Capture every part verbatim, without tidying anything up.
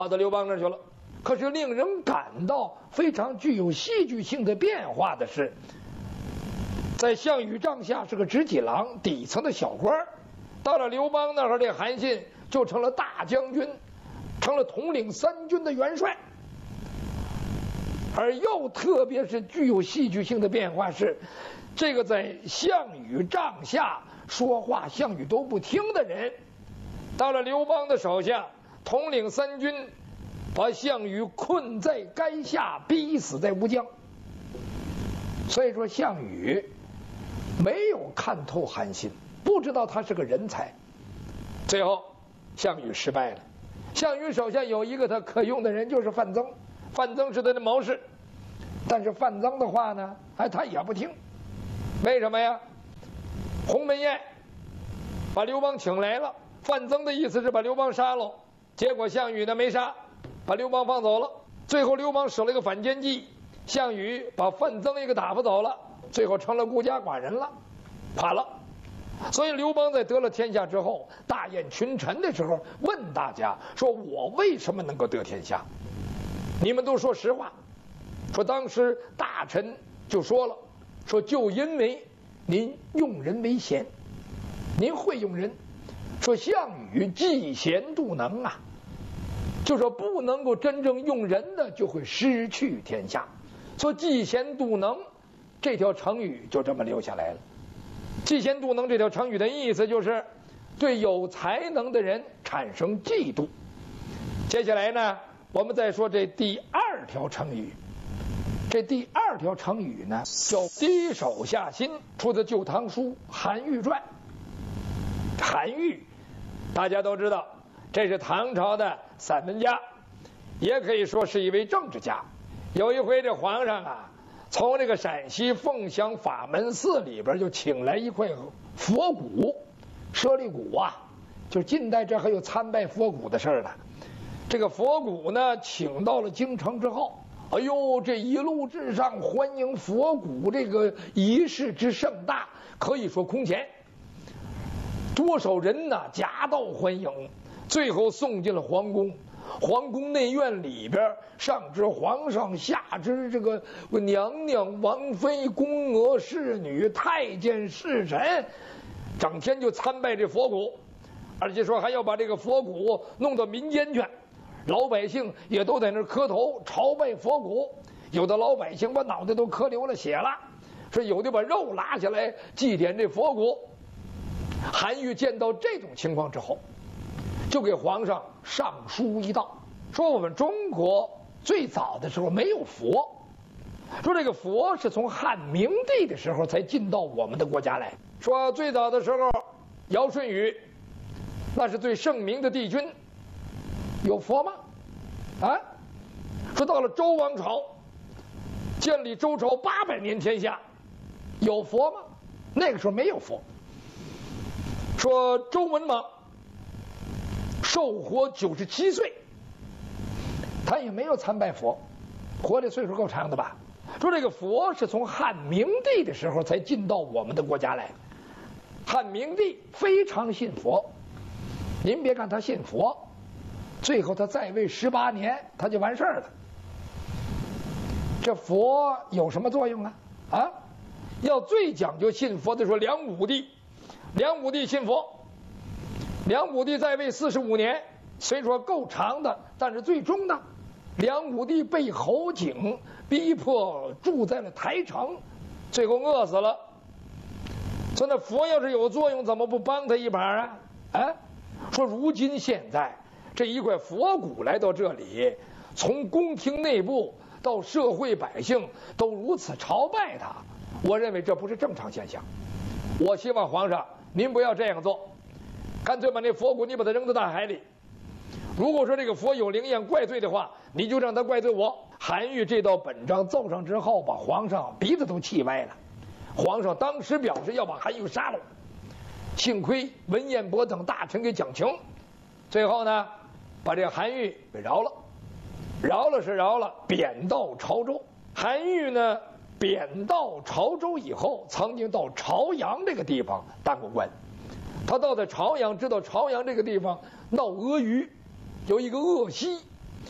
跑到刘邦那儿去了。可是令人感到非常具有戏剧性的变化的是，在项羽帐下是个执戟郎，底层的小官，到了刘邦那儿，这韩信就成了大将军，成了统领三军的元帅。而又特别是具有戏剧性的变化是，这个在项羽帐下说话项羽都不听的人，到了刘邦的手下，统领三军，把项羽困在垓下，逼死在乌江。所以说项羽没有看透韩信，不知道他是个人才。最后项羽失败了。项羽手下有一个他可用的人，就是范增。范增是他的谋士，但是范增的话呢，哎，他也不听。为什么呀？鸿门宴把刘邦请来了，范增的意思是把刘邦杀了，结果项羽呢没杀，把刘邦放走了。最后刘邦使了一个反间计，项羽把范增也给打发走了，最后成了孤家寡人了，垮了。所以刘邦在得了天下之后，大宴群臣的时候问大家说，我为什么能够得天下？你们都说实话。说当时大臣就说了，说就因为您用人为贤，您会用人。说项羽嫉贤妒能啊，就说不能够真正用人的就会失去天下。说嫉贤妒能这条成语就这么留下来了。嫉贤妒能这条成语的意思就是对有才能的人产生嫉妒。接下来呢，我们再说这第二条成语。这第二条成语呢叫低手下心，出自《旧唐书·韩愈传》。韩愈大家都知道，这是唐朝的散文家，也可以说是一位政治家。有一回这皇上啊，从这个陕西凤翔法门寺里边就请来一块佛骨，舍利骨啊，就是近代这还有参拜佛骨的事儿呢。这个佛骨呢，请到了京城之后，哎呦，这一路之上欢迎佛骨这个仪式之盛大，可以说空前。多少人呐，夹道欢迎，最后送进了皇宫。皇宫内院里边，上至皇上，下至这个娘娘、王妃、宫娥、侍女、太监、侍臣，整天就参拜这佛骨，而且说还要把这个佛骨弄到民间去。老百姓也都在那磕头朝拜佛骨，有的老百姓把脑袋都磕流了血了，说有的把肉拉下来祭奠这佛骨。韩愈见到这种情况之后，就给皇上上书一道，说我们中国最早的时候没有佛，说这个佛是从汉明帝的时候才进到我们的国家来。说最早的时候，尧舜禹那是最盛名的帝君，有佛吗？啊？说到了周王朝，建立周朝八百年天下，有佛吗？那个时候没有佛。说周文王寿活九十七岁，他也没有参拜佛，活的岁数够长的吧？说这个佛是从汉明帝的时候才进到我们的国家来。汉明帝非常信佛，您别看他信佛，最后他在位十八年，他就完事儿了。这佛有什么作用啊？啊，要最讲究信佛的说，梁武帝，梁武帝信佛。梁武帝在位四十五年，虽说够长的，但是最终呢，梁武帝被侯景逼迫住在了台城，最后饿死了。说那佛要是有作用，怎么不帮他一把啊？啊，说如今现在这一块佛骨来到这里，从宫廷内部到社会百姓都如此朝拜他，我认为这不是正常现象。我希望皇上您不要这样做，干脆把那佛骨你把它扔到大海里。如果说这个佛有灵验怪罪的话，你就让他怪罪我。韩愈这道本章奏上之后，把皇上鼻子都气歪了。皇上当时表示要把韩愈杀了，幸亏文彦博等大臣给讲情，最后呢把这韩愈给饶了。饶了是饶了，贬到潮州。韩愈呢贬到潮州以后，曾经到朝阳这个地方当过官。他到在朝阳，知道朝阳这个地方闹鳄鱼，有一个鄂溪，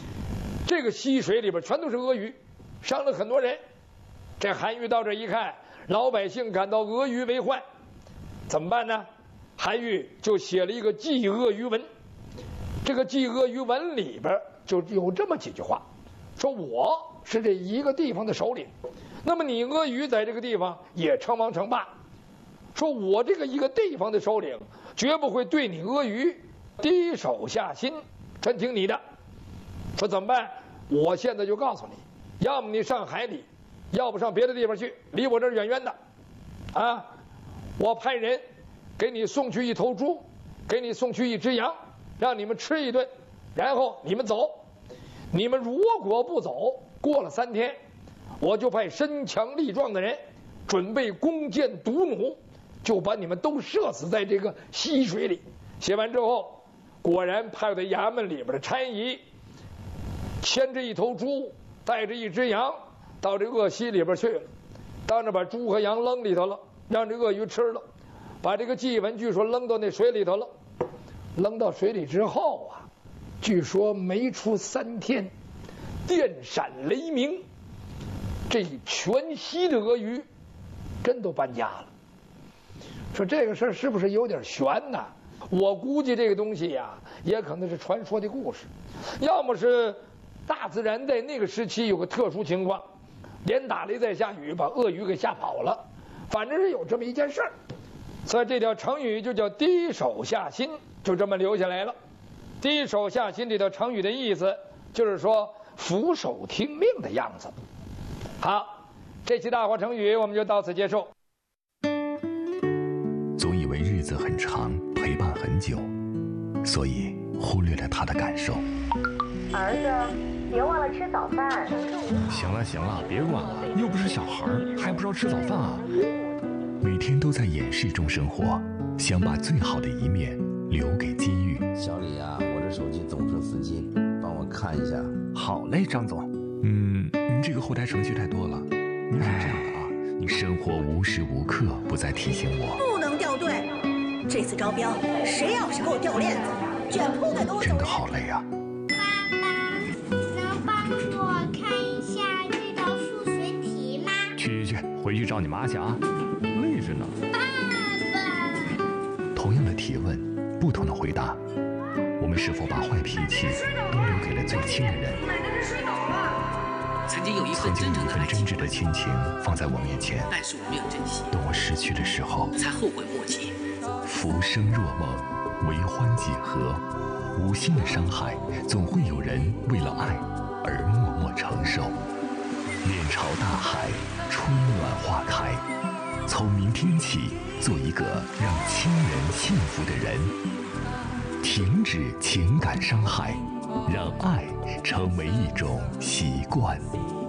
这个溪水里边全都是鳄鱼，伤了很多人。这韩愈到这一看，老百姓感到鳄鱼为患，怎么办呢？韩愈就写了一个祭鳄鱼文。这个祭鳄鱼文里边就有这么几句话，说我是这一个地方的首领，那么你鳄鱼在这个地方也称王称霸，说我这个一个地方的首领绝不会对你鳄鱼低手下心，全听你的。说怎么办？我现在就告诉你，要么你上海里，要不上别的地方去，离我这儿远远的啊！我派人给你送去一头猪，给你送去一只羊，让你们吃一顿，然后你们走。你们如果不走，过了三天，我就派身强力壮的人准备弓箭毒弩，就把你们都射死在这个溪水里。写完之后，果然派到衙门里边的差役牵着一头猪，带着一只羊，到这鳄溪里边去了，到那把猪和羊扔里头了，让这鳄鱼吃了，把这个祭文据说扔到那水里头了。扔到水里之后啊，据说没出三天，电闪雷鸣，这全溪的鳄鱼真都搬家了。说这个事儿是不是有点悬呢？我估计这个东西呀，也可能是传说的故事，要么是大自然在那个时期有个特殊情况，连打雷再下雨把鳄鱼给吓跑了，反正是有这么一件事儿。所以这条成语就叫低手下心，就这么留下来了。低手下心这条成语的意思就是说俯首听命的样子。好，这期大话成语我们就到此结束。 总以为日子很长，陪伴很久，所以忽略了他的感受。 儿子，别忘了吃早饭。 行了行了，别管了，又不是小孩，还不知道吃早饭啊？ 每天都在掩饰中生活，想把最好的一面留给机遇。 小李啊，我这手机总出司机，帮我看一下。 好嘞，张总。 嗯，您这个后台程序太多了。您是这样的啊，你生活无时无刻不在提醒我， 不能掉队。这次招标，谁要是给我掉链子，卷铺盖都我走人。 真的好累啊。 爸爸，能帮我看一下这道数学题吗？ 去去去，回去找你妈去啊，累着呢。 爸爸， 同样的提问，不同的回答，我们是否把坏脾气都留给了最亲的人？ 曾经有一份曾经有一真正的爱份真挚的亲情放在我面前， 但是我没有珍惜， 等我失去的时候， 才后悔莫及。 浮生若梦，为欢几何？无心的伤害，总会有人为了爱而默默承受。面朝大海，春暖花开。从明天起，做一个让亲人幸福的人。停止情感伤害，让爱成为一种习惯。